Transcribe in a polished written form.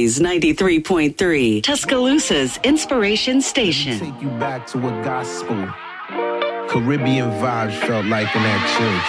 Blaze 93.3, Tuscaloosa's Inspiration Station. Take you back to what gospel, Caribbean vibes felt like in that church.